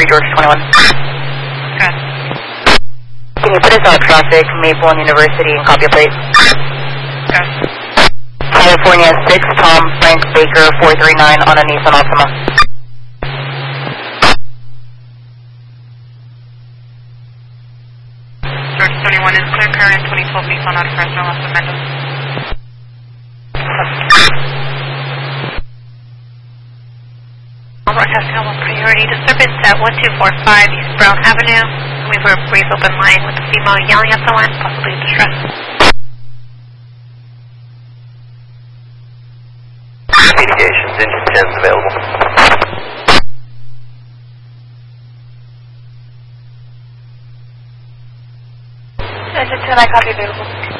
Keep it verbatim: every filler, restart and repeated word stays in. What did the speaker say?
three George twenty-one. Good. Can you put us on traffic, Maple and University, and copy a plate? Good. California six, Tom Frank Baker, four three nine on a Nissan Altima. George twenty-one is clear current, twenty twelve Nissan out of Fresno, Los Altos. Broadcasting on one priority disturbance at one two four five East Brown Avenue. We were a brief open line with a female yelling at someone, possibly distressed. Medications, engine ten is available. Engine ten, I copy available.